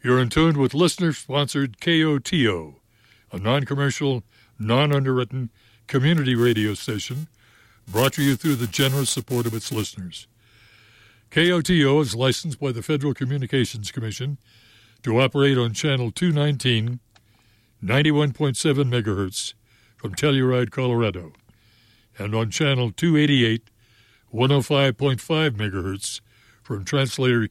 You're in tune with listener-sponsored KOTO, a non-commercial, non-underwritten community radio station brought to you through the generous support of its listeners. KOTO is licensed by the Federal Communications Commission to operate on Channel 219, 91.7 megahertz from Telluride, Colorado, and on Channel 288, 105.5 megahertz from translator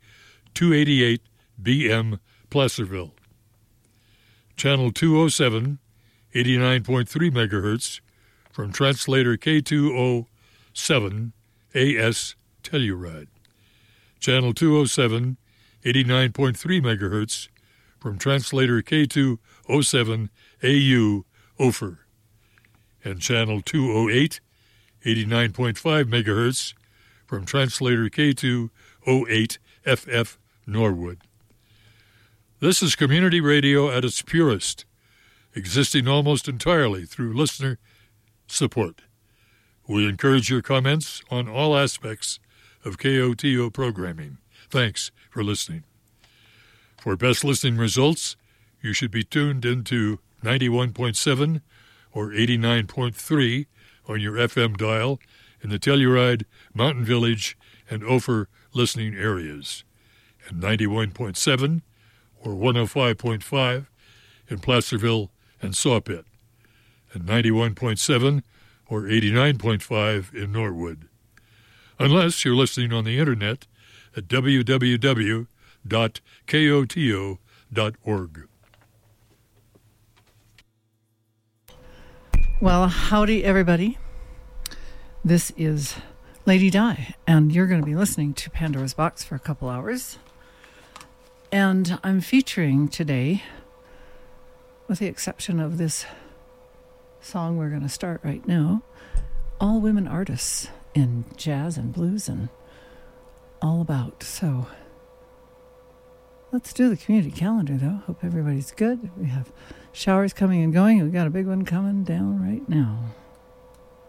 K288BM Placerville. Channel 207, 89.3 megahertz from translator K207AS Telluride. Channel 207, 89.3 megahertz from translator K207AU Ophir. And channel 208, 89.5 megahertz from translator K208FF Norwood. This is community radio at its purest, existing almost entirely through listener support. We encourage your comments on all aspects of KOTO programming. Thanks for listening. For best listening results, you should be tuned into 91.7 or 89.3 on your FM dial in the Telluride, Mountain Village, and Ophir listening areas, and 91.7 or 105.5 in Placerville and Sawpit, and 91.7 or 89.5 in Norwood. Unless you're listening on the internet at www.koto.org. Well, howdy, everybody. This is Lady Di, and you're going to be listening to Pandora's Box for a couple hours. And I'm featuring today, with the exception of this song we're going to start right now, all women artists in jazz and blues and all about. So let's do the community calendar, though. Hope everybody's good. We have showers coming and going. We've got a big one coming down right now.